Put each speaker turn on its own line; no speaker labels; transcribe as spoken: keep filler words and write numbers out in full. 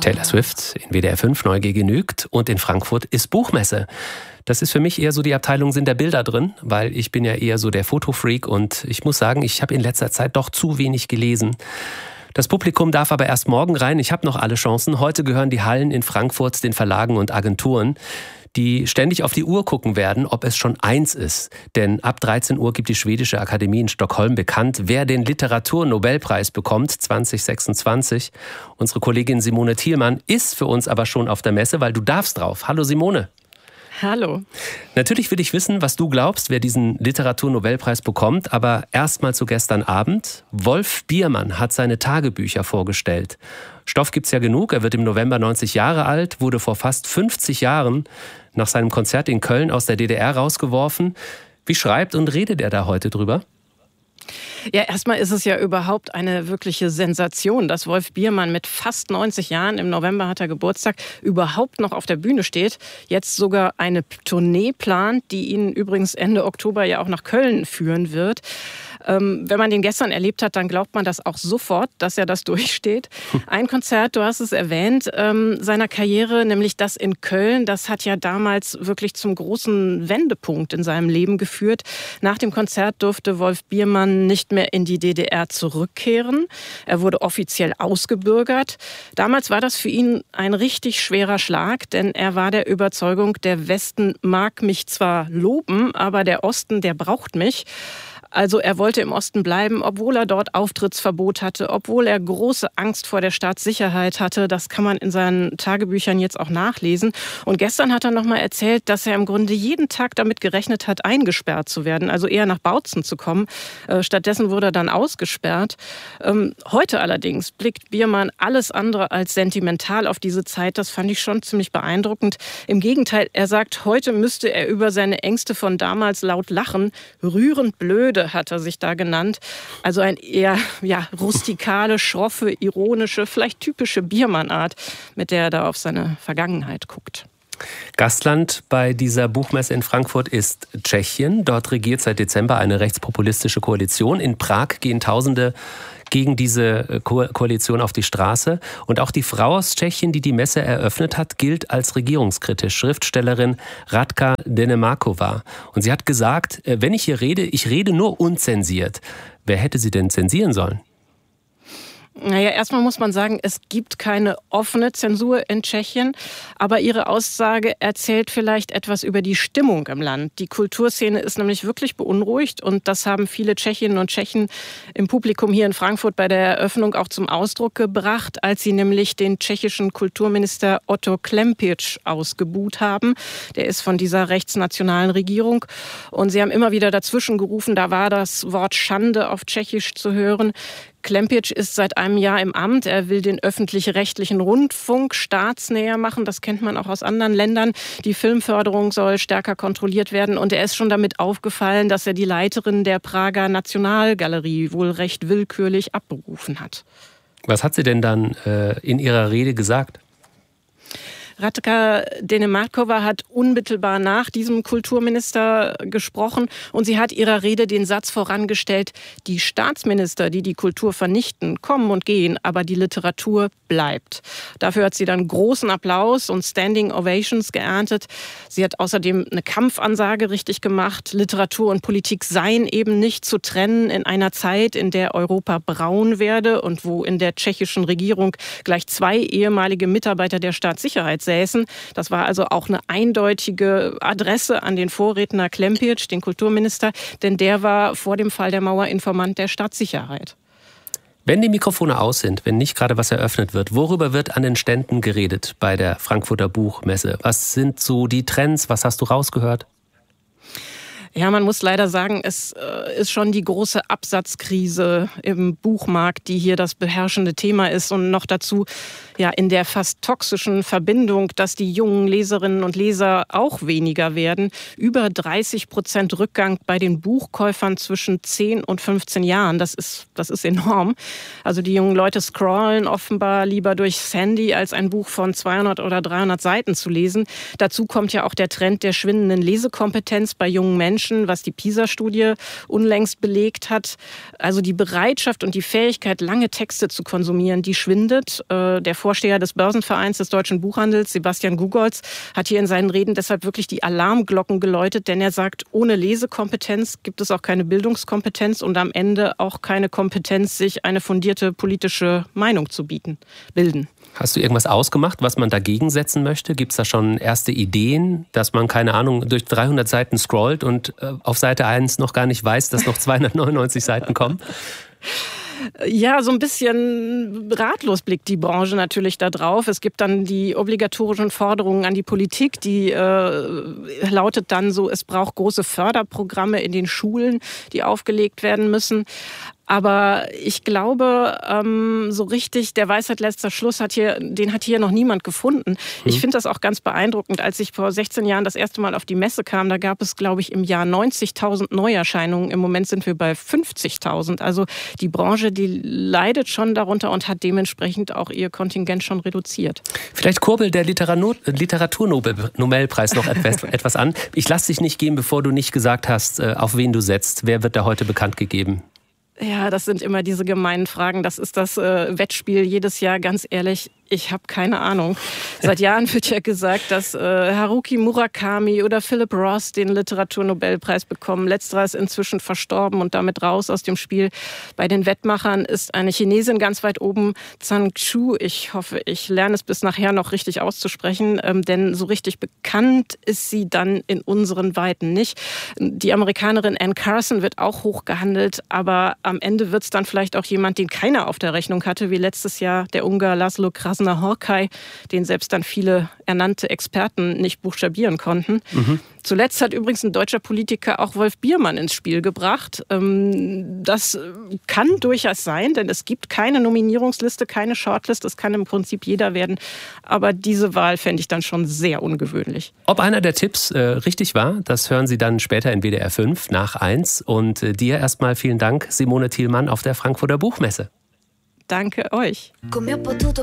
Taylor Swift in W D R fünf, Neugier genügt, und in Frankfurt ist Buchmesse. Das ist für mich eher so die Abteilung, sind da Bilder drin, weil ich bin ja eher so der Fotofreak und ich muss sagen, ich habe in letzter Zeit doch zu wenig gelesen. Das Publikum darf aber erst morgen rein. Ich habe noch alle Chancen. Heute gehören die Hallen in Frankfurt den Verlagen und Agenturen, die ständig auf die Uhr gucken werden, ob es schon eins ist. Denn ab dreizehn Uhr gibt die Schwedische Akademie in Stockholm bekannt, wer den Literaturnobelpreis bekommt zwanzig sechsundzwanzig. Unsere Kollegin Simone Thielmann ist für uns aber schon auf der Messe, weil du darfst drauf. Hallo Simone.
Hallo.
Natürlich will ich wissen, was du glaubst, wer diesen Literaturnobelpreis bekommt, aber erst mal zu gestern Abend. Wolf Biermann hat seine Tagebücher vorgestellt. Stoff gibt's ja genug, er wird im November neunzig Jahre alt, wurde vor fast fünfzig Jahren nach seinem Konzert in Köln aus der D D R rausgeworfen. Wie schreibt und redet er da heute drüber?
Ja, erstmal ist es ja überhaupt eine wirkliche Sensation, dass Wolf Biermann mit fast neunzig Jahren, im November hat er Geburtstag, überhaupt noch auf der Bühne steht. Jetzt sogar eine Tournee plant, die ihn übrigens Ende Oktober ja auch nach Köln führen wird. Ähm, wenn man den gestern erlebt hat, dann glaubt man das auch sofort, dass er das durchsteht. Ein Konzert, du hast es erwähnt, ähm, seiner Karriere, nämlich das in Köln, das hat ja damals wirklich zum großen Wendepunkt in seinem Leben geführt. Nach dem Konzert durfte Wolf Biermann nicht mehr in die D D R zurückkehren. Er wurde offiziell ausgebürgert. Damals war das für ihn ein richtig schwerer Schlag, denn er war der Überzeugung, der Westen mag mich zwar loben, aber der Osten, der braucht mich. Also er wollte im Osten bleiben, obwohl er dort Auftrittsverbot hatte, obwohl er große Angst vor der Staatssicherheit hatte. Das kann man in seinen Tagebüchern jetzt auch nachlesen. Und gestern hat er noch mal erzählt, dass er im Grunde jeden Tag damit gerechnet hat, eingesperrt zu werden, also eher nach Bautzen zu kommen. Äh, stattdessen wurde er dann ausgesperrt. Ähm, heute allerdings blickt Biermann alles andere als sentimental auf diese Zeit. Das fand ich schon ziemlich beeindruckend. Im Gegenteil, er sagt, heute müsste er über seine Ängste von damals laut lachen. Rührend blöde hat er sich da genannt. Also ein eher ja, rustikale, schroffe, ironische, vielleicht typische Biermann-Art, mit der er da auf seine Vergangenheit guckt.
Gastland bei dieser Buchmesse in Frankfurt ist Tschechien. Dort regiert seit Dezember eine rechtspopulistische Koalition. In Prag gehen Tausende gegen diese Ko- Koalition auf die Straße. Und auch die Frau aus Tschechien, die die Messe eröffnet hat, gilt als regierungskritisch. Schriftstellerin Radka Denemarkova. Und sie hat gesagt, wenn ich hier rede, ich rede nur unzensiert. Wer hätte sie denn zensieren sollen?
Naja, erstmal muss man sagen, es gibt keine offene Zensur in Tschechien, aber ihre Aussage erzählt vielleicht etwas über die Stimmung im Land. Die Kulturszene ist nämlich wirklich beunruhigt und das haben viele Tschechinnen und Tschechen im Publikum hier in Frankfurt bei der Eröffnung auch zum Ausdruck gebracht, als sie nämlich den tschechischen Kulturminister Otto Klempič ausgebuht haben. Der ist von dieser rechtsnationalen Regierung und sie haben immer wieder dazwischen gerufen, da war das Wort Schande auf Tschechisch zu hören. Klempič ist seit einem Jahr im Amt. Er will den öffentlich-rechtlichen Rundfunk staatsnäher machen. Das kennt man auch aus anderen Ländern. Die Filmförderung soll stärker kontrolliert werden. Und er ist schon damit aufgefallen, dass er die Leiterin der Prager Nationalgalerie wohl recht willkürlich abberufen hat.
Was hat sie denn dann äh, in ihrer Rede gesagt?
Radka Denemarkova hat unmittelbar nach diesem Kulturminister gesprochen und sie hat ihrer Rede den Satz vorangestellt, die Staatsminister, die die Kultur vernichten, kommen und gehen, aber die Literatur bleibt. Dafür hat sie dann großen Applaus und Standing Ovations geerntet. Sie hat außerdem eine Kampfansage richtig gemacht. Literatur und Politik seien eben nicht zu trennen in einer Zeit, in der Europa braun werde und wo in der tschechischen Regierung gleich zwei ehemalige Mitarbeiter der Staatssicherheit säßen. Das war also auch eine eindeutige Adresse an den Vorredner Klempič, den Kulturminister, denn der war vor dem Fall der Mauer Informant der Staatssicherheit.
Wenn die Mikrofone aus sind, wenn nicht gerade was eröffnet wird, worüber wird an den Ständen geredet bei der Frankfurter Buchmesse? Was sind so die Trends? Was hast du rausgehört?
Ja, man muss leider sagen, es äh, ist schon die große Absatzkrise im Buchmarkt, die hier das beherrschende Thema ist. Und noch dazu ja in der fast toxischen Verbindung, dass die jungen Leserinnen und Leser auch weniger werden. Über dreißig Prozent Rückgang bei den Buchkäufern zwischen zehn und fünfzehn Jahren. Das ist, das ist enorm. Also die jungen Leute scrollen offenbar lieber durchs Handy, als ein Buch von zweihundert oder dreihundert Seiten zu lesen. Dazu kommt ja auch der Trend der schwindenden Lesekompetenz bei jungen Menschen. Menschen, was die PISA-Studie unlängst belegt hat. Also die Bereitschaft und die Fähigkeit, lange Texte zu konsumieren, die schwindet. Der Vorsteher des Börsenvereins des deutschen Buchhandels, Sebastian Gugolz, hat hier in seinen Reden deshalb wirklich die Alarmglocken geläutet, denn er sagt, ohne Lesekompetenz gibt es auch keine Bildungskompetenz und am Ende auch keine Kompetenz, sich eine fundierte politische Meinung zu bieten, bilden.
Hast du irgendwas ausgemacht, was man dagegen setzen möchte? Gibt es da schon erste Ideen, dass man, keine Ahnung, durch dreihundert Seiten scrollt und auf Seite eins noch gar nicht weiß, dass noch zweihundertneunundneunzig Seiten kommen?
Ja, so ein bisschen ratlos blickt die Branche natürlich da drauf. Es gibt dann die obligatorischen Forderungen an die Politik, die äh, lautet dann so, es braucht große Förderprogramme in den Schulen, die aufgelegt werden müssen. Aber ich glaube, ähm, so richtig, der Weisheit letzter Schluss hat hier, den hat hier noch niemand gefunden. Mhm. Ich finde das auch ganz beeindruckend. Als ich vor sechzehn Jahren das erste Mal auf die Messe kam, da gab es, glaube ich, im Jahr neunzigtausend Neuerscheinungen. Im Moment sind wir bei fünfzigtausend. Also die Branche, die leidet schon darunter und hat dementsprechend auch ihr Kontingent schon reduziert.
Vielleicht kurbelt der Literaturnobelpreis noch etwas, etwas an. Ich lasse dich nicht gehen, bevor du nicht gesagt hast, auf wen du setzt. Wer wird da heute bekannt gegeben?
Ja, das sind immer diese gemeinen Fragen. Das ist das äh, Wettspiel jedes Jahr. Ganz ehrlich, ich habe keine Ahnung. Seit Jahren wird ja gesagt, dass äh, Haruki Murakami oder Philip Roth den Literaturnobelpreis bekommen. Letzterer ist inzwischen verstorben und damit raus aus dem Spiel. Bei den Wettmachern ist eine Chinesin ganz weit oben, Zhang Chu. Ich hoffe, ich lerne es bis nachher noch richtig auszusprechen, ähm, denn so richtig bekannt ist sie dann in unseren Weiten nicht. Die Amerikanerin Anne Carson wird auch hoch gehandelt, aber am Ende wird es dann vielleicht auch jemand, den keiner auf der Rechnung hatte, wie letztes Jahr der Ungar Laszlo Krasner-Horkai, den selbst dann viele ernannte Experten nicht buchstabieren konnten. Mhm. Zuletzt hat übrigens ein deutscher Politiker auch Wolf Biermann ins Spiel gebracht. Das kann durchaus sein, denn es gibt keine Nominierungsliste, keine Shortlist. Es kann im Prinzip jeder werden. Aber diese Wahl fände ich dann schon sehr ungewöhnlich.
Ob einer der Tipps äh, richtig war, das hören Sie dann später in W D R fünf nach eins. Und äh, dir erstmal vielen Dank, Simone Thielmann, auf der Frankfurter Buchmesse.
Danke euch.
Come ho potuto